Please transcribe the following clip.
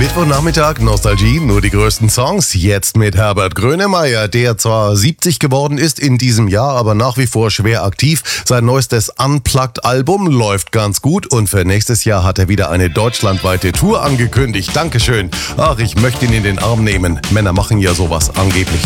Mittwochnachmittag, Nostalgie, nur die größten Songs. Jetzt mit Herbert Grönemeyer, der zwar 70 geworden ist in diesem Jahr, aber nach wie vor schwer aktiv. Sein neuestes Unplugged-Album läuft ganz gut und für nächstes Jahr hat er wieder eine deutschlandweite Tour angekündigt. Dankeschön. Ach, ich möchte ihn in den Arm nehmen. Männer machen ja sowas angeblich